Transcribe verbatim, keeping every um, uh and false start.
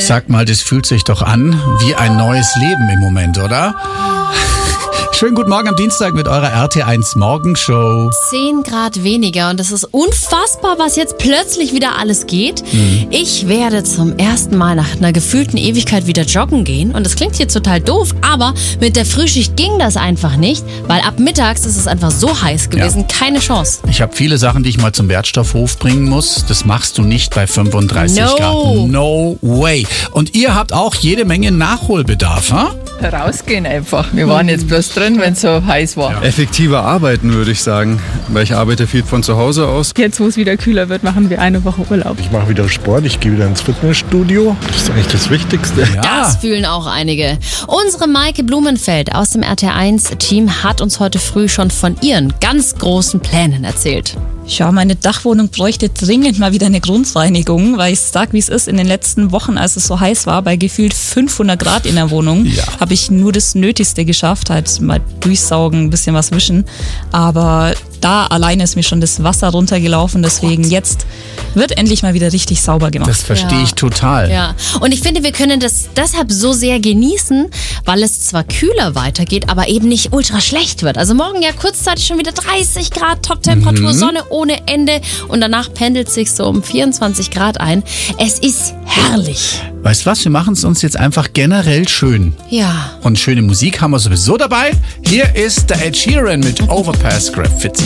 Sag mal, das fühlt sich doch an wie ein neues Leben im Moment, oder? Schönen guten Morgen am Dienstag mit eurer R T eins Morgenshow. zehn Grad weniger und es ist unfassbar, was jetzt plötzlich wieder alles geht. Mhm. Ich werde zum ersten Mal nach einer gefühlten Ewigkeit wieder joggen gehen und das klingt jetzt total doof, aber mit der Frühschicht ging das einfach nicht, weil ab mittags ist es einfach so heiß gewesen, ja. Keine Chance. Ich habe viele Sachen, die ich mal zum Wertstoffhof bringen muss. Das machst du nicht bei fünfunddreißig no. Grad. No way. Und ihr habt auch jede Menge Nachholbedarf, ha? Rausgehen einfach. Wir waren jetzt bloß drin, wenn es so heiß war. Ja. Effektiver arbeiten, würde ich sagen, weil ich arbeite viel von zu Hause aus. Jetzt, wo es wieder kühler wird, machen wir eine Woche Urlaub. Ich mache wieder Sport, ich gehe wieder ins Fitnessstudio. Das ist eigentlich das Wichtigste. Ja. Das fühlen auch einige. Unsere Maike Blumenfeld aus dem R T eins Team hat uns heute früh schon von ihren ganz großen Plänen erzählt. Ja, meine Dachwohnung bräuchte dringend mal wieder eine Grundreinigung, weil ich sag, wie es ist, in den letzten Wochen, als es so heiß war, bei gefühlt fünfhundert Grad in der Wohnung, ja. habe ich nur das Nötigste geschafft, halt mal durchsaugen, ein bisschen was wischen, aber da alleine ist mir schon das Wasser runtergelaufen, deswegen jetzt wird endlich mal wieder richtig sauber gemacht. Das verstehe ja. ich total. Ja, und ich finde, wir können das deshalb so sehr genießen, weil es zwar kühler weitergeht, aber eben nicht ultra schlecht wird. Also morgen ja kurzzeitig schon wieder dreißig Grad, Top-Temperatur, mhm. Sonne ohne Ende und danach pendelt sich so um vierundzwanzig Grad ein. Es ist herrlich. Weißt du was, wir machen es uns jetzt einfach generell schön. Ja. Und schöne Musik haben wir sowieso dabei. Hier ist der Ed Sheeran mit Overpass Graffiti.